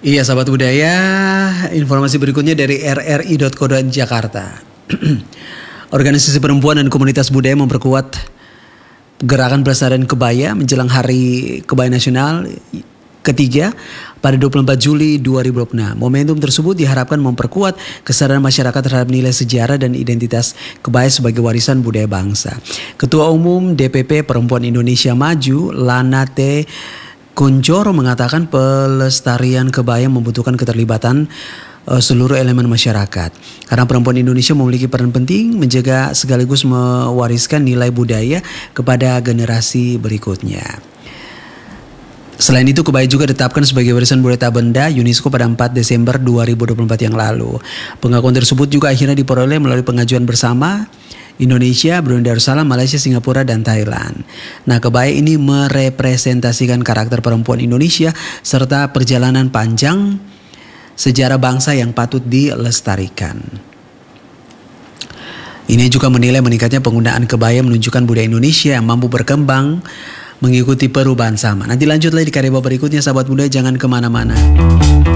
Iya sahabat budaya, informasi berikutnya dari rri.co.id Jakarta. Organisasi perempuan dan komunitas budaya memperkuat gerakan pelestarian kebaya menjelang Hari Kebaya Nasional ketiga pada 24 Juli 2026. Momentum tersebut diharapkan memperkuat kesadaran masyarakat terhadap nilai sejarah dan identitas kebaya sebagai warisan budaya bangsa. Ketua Umum DPP Perempuan Indonesia Maju, Lana T. Kunchoro mengatakan pelestarian kebaya membutuhkan keterlibatan seluruh elemen masyarakat. Karena perempuan Indonesia memiliki peran penting menjaga sekaligus mewariskan nilai budaya kepada generasi berikutnya. Selain itu, kebaya juga ditetapkan sebagai warisan budaya tak benda UNESCO pada 4 Desember 2024 yang lalu. Pengakuan tersebut juga akhirnya diperoleh melalui pengajuan bersama Indonesia, Brunei Darussalam, Malaysia, Singapura, dan Thailand. Nah, kebaya ini merepresentasikan karakter perempuan Indonesia serta perjalanan panjang sejarah bangsa yang patut dilestarikan. Ini juga menilai meningkatnya penggunaan kebaya menunjukkan budaya Indonesia yang mampu berkembang mengikuti perubahan zaman. Nanti lanjut lagi di karya berikutnya, sahabat budaya, jangan kemana-mana.